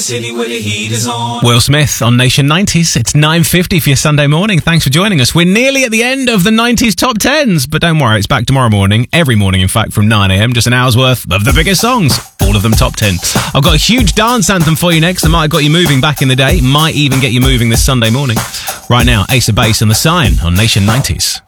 city where the heat is on. Will Smith on Nation 90s. It's 9:50 for your Sunday morning. Thanks for joining us. We're nearly at the end of the 90s top 10s, but don't worry, it's back tomorrow morning, every morning in fact, from 9am, just an hour's worth of the biggest songs, all of them top 10. I've got a huge dance anthem for you next that might have got you moving back in the day, might even get you moving this Sunday morning. Right now, Ace of Base and The Sign on Nation 90s.